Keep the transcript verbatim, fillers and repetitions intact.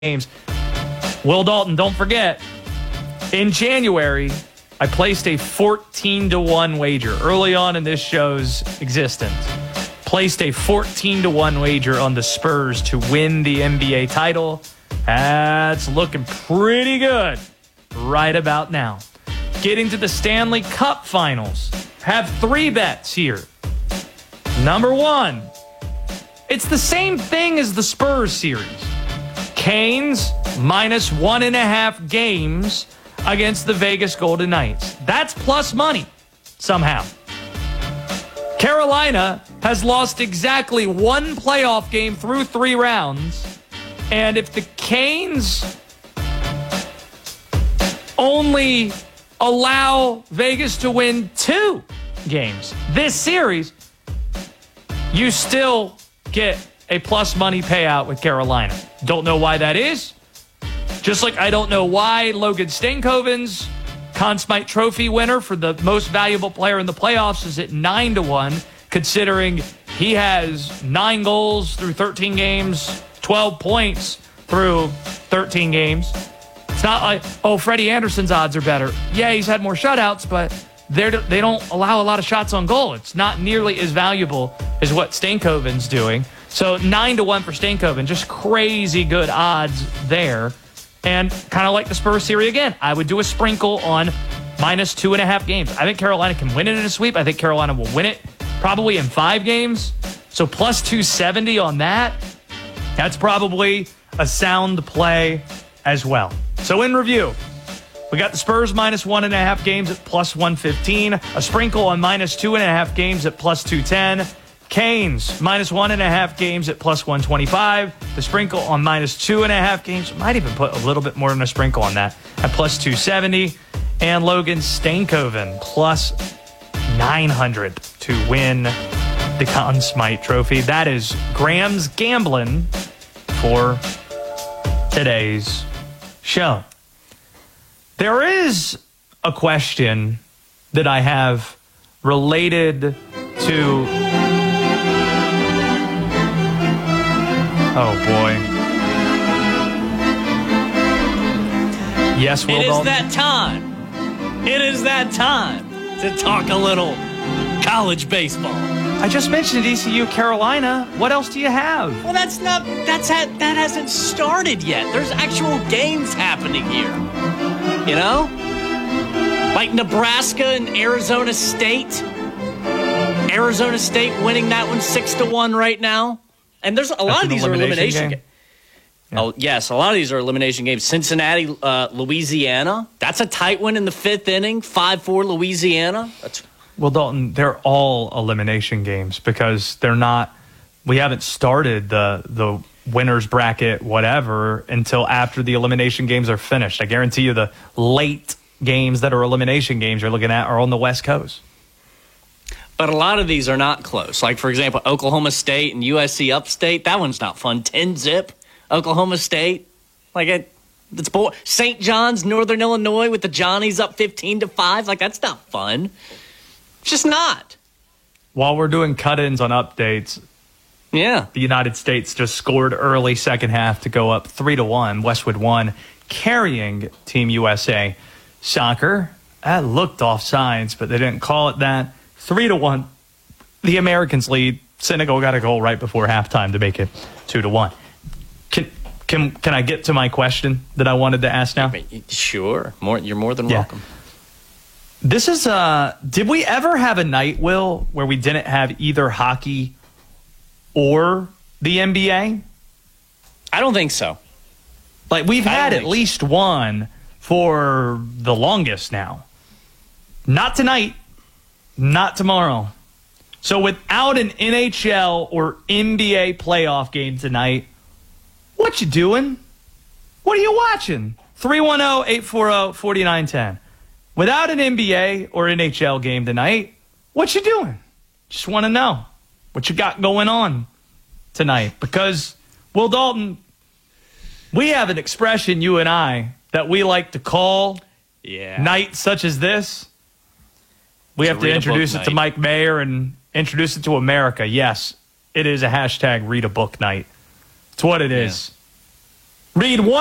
games. Will Dalton, don't forget, in January, I placed a fourteen to one wager early on in this show's existence. Placed a fourteen to one wager on the Spurs to win the N B A title. That's looking pretty good right about now. Getting to the Stanley Cup Finals. Have three bets here. Number one, it's the same thing as the Spurs series. Canes minus one and a half games against the Vegas Golden Knights. That's plus money somehow. Carolina has lost exactly one playoff game through three rounds. And if the Canes only allow Vegas to win two games this series, you still get a plus money payout with Carolina. Don't know why that is. Just like I don't know why Logan Stankoven's Conn Smythe Trophy winner for the most valuable player in the playoffs is at nine to one, considering he has nine goals through thirteen games, twelve points through thirteen games. It's not like, oh, Freddie Anderson's odds are better. Yeah, he's had more shutouts, but they're, they don't allow a lot of shots on goal. It's not nearly as valuable as what Stankoven's doing. So nine to one for Stankoven, just crazy good odds there. And kind of like the Spurs series again, I would do a sprinkle on minus two and a half games. I think Carolina can win it in a sweep. I think Carolina will win it probably in five games. So plus two seventy on that. That's probably a sound play as well. So in review, we got the Spurs minus one and a half games at plus one fifteen. A sprinkle on minus two and a half games at plus two ten. Canes minus one and a half games at plus one twenty-five. The sprinkle on minus two and a half games. Might even put a little bit more than a sprinkle on that at plus two seventy. And Logan Stankoven plus nine hundred to win the Conn Smythe Trophy. That is Graham's Gambling for today's show. There is a question that I have related to... Oh, boy. Yes, Will It is Dalton? that time. It is that time to talk a little college baseball. I just mentioned E C U Carolina. What else do you have? Well, that's not, that's ha- that hasn't started yet. There's actual games happening here. You know? Like Nebraska and Arizona State. Arizona State winning that one six to one right now. And there's a lot That's of these elimination are elimination games. Yeah. Oh, yes, a lot of these are elimination games. Cincinnati, uh, Louisiana. That's a tight one in the fifth inning. five four Louisiana. That's... Well, Dalton, they're all elimination games because they're not, we haven't started the the winner's bracket, whatever, until after the elimination games are finished. I guarantee you the late games that are elimination games you're looking at are on the West Coast. But a lot of these are not close. Like, for example, Oklahoma State and U S C Upstate. That one's not fun. ten zip, Oklahoma State. Like, it, it's boy. Saint John's, Northern Illinois with the Johnnies up fifteen to five. Like, that's not fun. It's just not. While we're doing cut-ins on updates, yeah, the United States just scored early second half to go up three to one. Westwood won, carrying Team U S A Soccer. That looked offsides, but they didn't call it that. Three to one. The Americans lead. Senegal got a goal right before halftime to make it two to one. Can can can I get to my question that I wanted to ask now? Sure. More. You're more than Yeah. welcome. This is uh. Did we ever have a night, Will, where we didn't have either hockey or the N B A? I don't think so. Like we've I had don't at think least one for the longest now. Not tonight. Not tomorrow. So without an N H L or N B A playoff game tonight, what you doing? What are you watching? three one zero, eight four zero, four nine one zero. Without an N B A or N H L game tonight, what you doing? Just want to know what you got going on tonight. Because, Will Dalton, we have an expression, you and I, that we like to call yeah. nights such as this. We have to introduce it to Mike Mayer and introduce it to America. Yes, it is a hashtag read a book night. It's what it is. Read one.